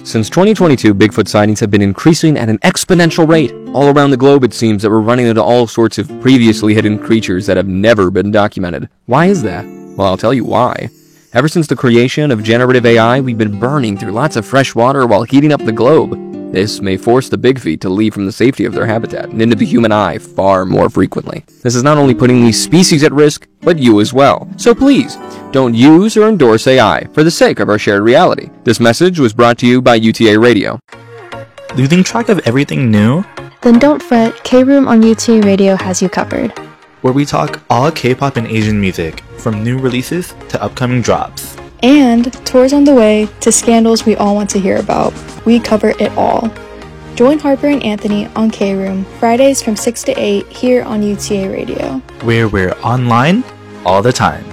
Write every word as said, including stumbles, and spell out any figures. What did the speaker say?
Since twenty twenty-two, Bigfoot sightings have been increasing at an exponential rate. All around the globe, it seems that we're running into all sorts of previously hidden creatures that have never been documented. Why is that? Well, I'll tell you why. Ever since the creation of generative A I, we've been burning through lots of fresh water while heating up the globe. This may force the big feet to leave from the safety of their habitat and into the human eye far more frequently. This is not only putting these species at risk, but you as well. So please, don't use or endorse A I for the sake of our shared reality. This message was brought to you by U T A Radio. Losing track of everything new? Then don't fret, K-Room on U T A Radio has you covered. Where we talk all K-pop and Asian music, from new releases to upcoming drops. And tours on the way to scandals we all want to hear about. We cover it all. Join Harper and Anthony on K-Room, Fridays from six to eight here on U T A Radio. Where we're online all the time.